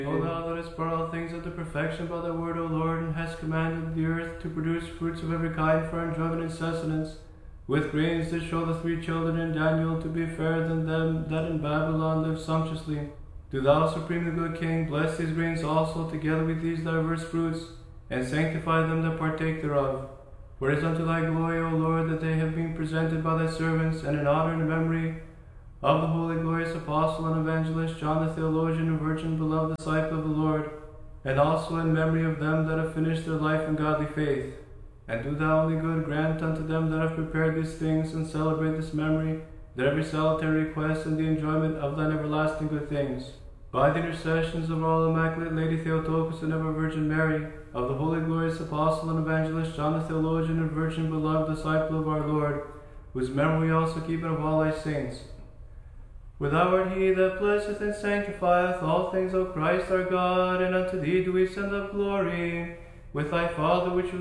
O thou that hast brought all things unto perfection by thy word, O Lord, and hast commanded the earth to produce fruits of every kind for enjoyment and sustenance, with grains that show the 3 children in Daniel to be fairer than them that in Babylon live sumptuously. Do thou, supremely good King, bless these grains also, together with these diverse fruits, and sanctify them that partake thereof. For it is unto thy glory, O Lord, that they have been presented by thy servants, and in honor and memory of the holy, glorious apostle and evangelist John the theologian and virgin, beloved disciple of the Lord, and also in memory of them that have finished their life in godly faith. And do thou, only good, grant unto them that have prepared these things and celebrate this memory, that every solitary request and the enjoyment of thine everlasting good things, by the intercessions of our Immaculate Lady Theotokos and ever Virgin Mary, of the holy, glorious apostle and evangelist John the theologian and virgin, beloved disciple of our Lord, whose memory we also keep, and of all thy saints. For thou art he that blesseth and sanctifieth all things, O Christ our God, and unto thee do we send up glory, with thy Father which